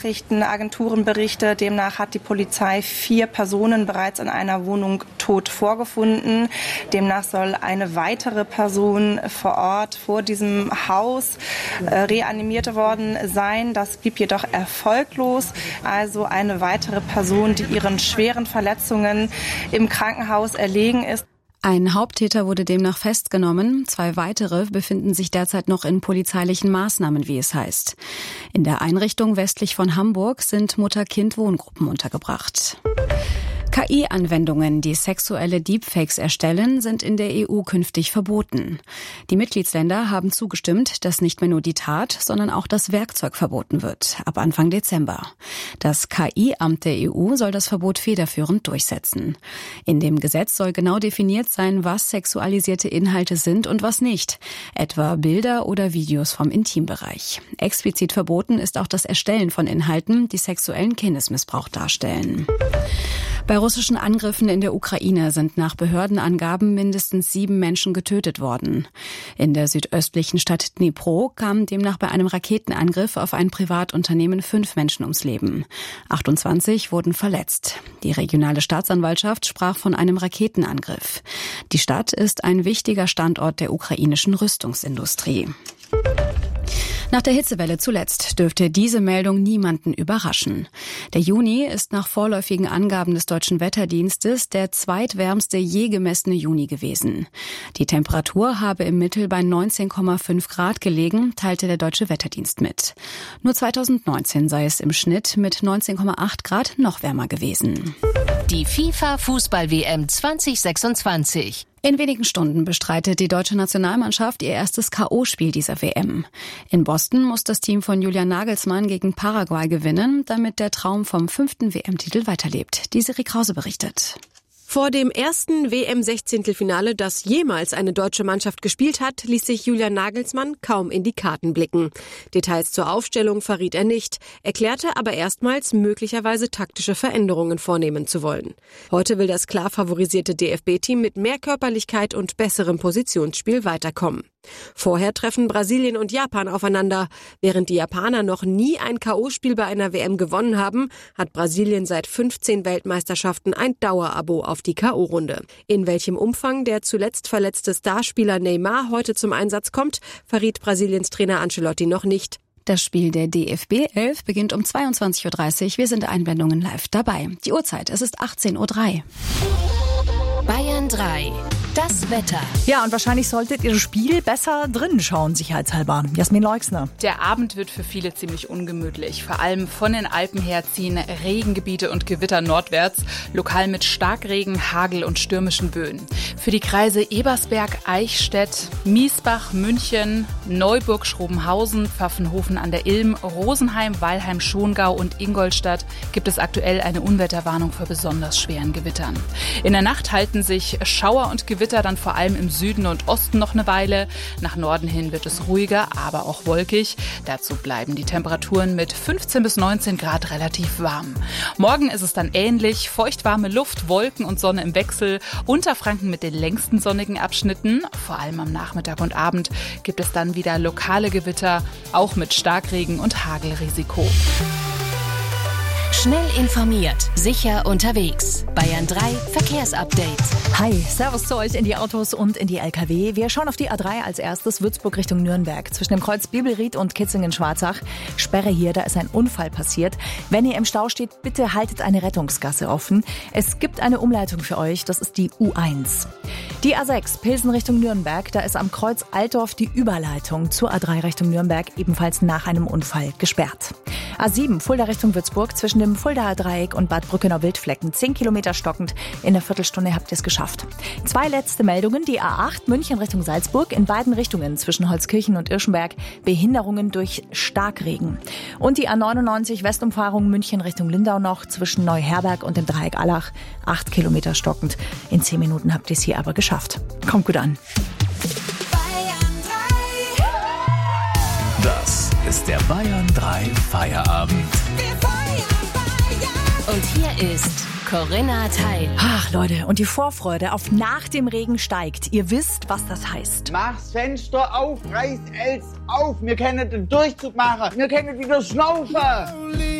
Nachrichtenagenturen berichtet. Demnach hat die Polizei 4 Personen bereits in einer Wohnung tot vorgefunden. Demnach soll eine weitere Person vor Ort vor diesem Haus reanimiert worden sein. Das blieb jedoch erfolglos. Also eine weitere Person, die ihren schweren Verletzungen im Krankenhaus erlegen ist. Ein Haupttäter wurde demnach festgenommen. 2 weitere befinden sich derzeit noch in polizeilichen Maßnahmen, wie es heißt. In der Einrichtung westlich von Hamburg sind Mutter-Kind-Wohngruppen untergebracht. KI-Anwendungen, die sexuelle Deepfakes erstellen, sind in der EU künftig verboten. Die Mitgliedsländer haben zugestimmt, dass nicht mehr nur die Tat, sondern auch das Werkzeug verboten wird, ab Anfang Dezember. Das KI-Amt der EU soll das Verbot federführend durchsetzen. In dem Gesetz soll genau definiert sein, was sexualisierte Inhalte sind und was nicht, etwa Bilder oder Videos vom Intimbereich. Explizit verboten ist auch das Erstellen von Inhalten, die sexuellen Kindesmissbrauch darstellen. Bei russischen Angriffen in der Ukraine sind nach Behördenangaben mindestens 7 Menschen getötet worden. In der südöstlichen Stadt Dnipro kamen demnach bei einem Raketenangriff auf ein Privatunternehmen 5 Menschen ums Leben. 28 wurden verletzt. Die regionale Staatsanwaltschaft sprach von einem Raketenangriff. Die Stadt ist ein wichtiger Standort der ukrainischen Rüstungsindustrie. Nach der Hitzewelle zuletzt dürfte diese Meldung niemanden überraschen. Der Juni ist nach vorläufigen Angaben des Deutschen Wetterdienstes der zweitwärmste je gemessene Juni gewesen. Die Temperatur habe im Mittel bei 19,5 Grad gelegen, teilte der Deutsche Wetterdienst mit. Nur 2019 sei es im Schnitt mit 19,8 Grad noch wärmer gewesen. Die FIFA-Fußball-WM 2026. In wenigen Stunden bestreitet die deutsche Nationalmannschaft ihr erstes K.O.-Spiel dieser WM. In Boston muss das Team von Julian Nagelsmann gegen Paraguay gewinnen, damit der Traum vom 5. WM-Titel weiterlebt. Die Serie Krause berichtet. Vor dem ersten WM-16-Finale, das jemals eine deutsche Mannschaft gespielt hat, ließ sich Julian Nagelsmann kaum in die Karten blicken. Details zur Aufstellung verriet er nicht, erklärte aber erstmals, möglicherweise taktische Veränderungen vornehmen zu wollen. Heute will das klar favorisierte DFB-Team mit mehr Körperlichkeit und besserem Positionsspiel weiterkommen. Vorher treffen Brasilien und Japan aufeinander. Während die Japaner noch nie ein K.O.-Spiel bei einer WM gewonnen haben, hat Brasilien seit 15 Weltmeisterschaften ein Dauerabo auf die K.O.-Runde. In welchem Umfang der zuletzt verletzte Starspieler Neymar heute zum Einsatz kommt, verriet Brasiliens Trainer Ancelotti noch nicht. Das Spiel der DFB 11 beginnt um 22.30 Uhr. Wir sind Einblendungen live dabei. Die Uhrzeit, es ist 18.03 Uhr. Bayern 3. Das Wetter. Ja, und wahrscheinlich solltet ihr das Spiel besser drinnen schauen, sicherheitshalber. Jasmin Leixner. Der Abend wird für viele ziemlich ungemütlich. Vor allem von den Alpen her ziehen Regengebiete und Gewitter nordwärts, lokal mit Starkregen, Hagel und stürmischen Böen. Für die Kreise Ebersberg, Eichstätt, Miesbach, München, Neuburg, Schrobenhausen, Pfaffenhofen an der Ilm, Rosenheim, Weilheim, Schongau und Ingolstadt gibt es aktuell eine Unwetterwarnung vor besonders schweren Gewittern. In der Nacht halten sich Schauer und Gewitter dann vor allem im Süden und Osten noch eine Weile. Nach Norden hin wird es ruhiger, aber auch wolkig. Dazu bleiben die Temperaturen mit 15 bis 19 Grad relativ warm. Morgen ist es dann ähnlich. Feuchtwarme Luft, Wolken und Sonne im Wechsel. Unterfranken mit den längsten sonnigen Abschnitten. Vor allem am Nachmittag und Abend gibt es dann wieder lokale Gewitter, auch mit Starkregen und Hagelrisiko. Schnell informiert, sicher unterwegs. Bayern 3 Verkehrsupdate. Hi, Servus zu euch in die Autos und in die LKW. Wir schauen auf die A3 als erstes, Würzburg Richtung Nürnberg. Zwischen dem Kreuz Bibelried und Kitzingen-Schwarzach. Sperre hier, da ist ein Unfall passiert. Wenn ihr im Stau steht, bitte haltet eine Rettungsgasse offen. Es gibt eine Umleitung für euch, das ist die U1. Die A6 Pilsen Richtung Nürnberg, da ist am Kreuz Altdorf die Überleitung zur A3 Richtung Nürnberg ebenfalls nach einem Unfall gesperrt. A7 Fulda Richtung Würzburg, zwischen dem Fuldaer Dreieck und Bad Brückenau-Wildflecken 10 Kilometer stockend. In der Viertelstunde habt ihr es geschafft. 2 letzte Meldungen. Die A8 München Richtung Salzburg, in beiden Richtungen zwischen Holzkirchen und Irschenberg Behinderungen durch Starkregen. Und die A99 Westumfahrung München Richtung Lindau noch zwischen Neuherberg und dem Dreieck Allach 8 Kilometer stockend. In 10 Minuten habt ihr es hier aber geschafft. Kommt gut an. Das ist der Bayern 3 Feierabend. Und hier ist Corinna Teil. Ach Leute, und die Vorfreude auf nach dem Regen steigt. Ihr wisst, was das heißt. Mach's Fenster auf, reiß Els auf. Wir können den Durchzug machen. Wir können wieder schnaufen.